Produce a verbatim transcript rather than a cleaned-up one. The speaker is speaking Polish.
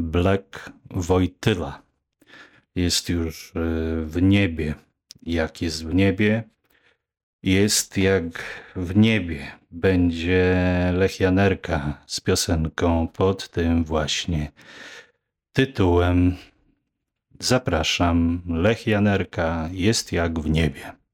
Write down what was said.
Black Wojtyła jest już w niebie. Jak jest w niebie, jest jak w niebie. Będzie Lechianerka z piosenką pod tym właśnie tytułem. Zapraszam, Lechianerka jest jak w niebie.